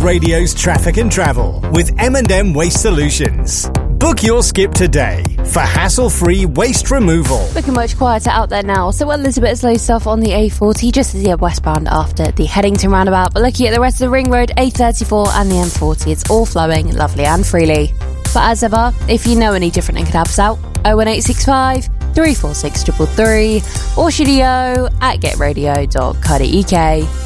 Radio's traffic and travel with M&M Waste Solutions. Book your skip today for hassle-free waste removal. Looking much quieter out there now, so a little bit of slow stuff on the A40 just as you head westbound after the Headington roundabout, but looking at the rest of the Ring Road, A34 and the M40, it's all flowing lovely and freely. But as ever, if you know any different and can help us out, 01865 346 333 or studio@getradio.co.uk.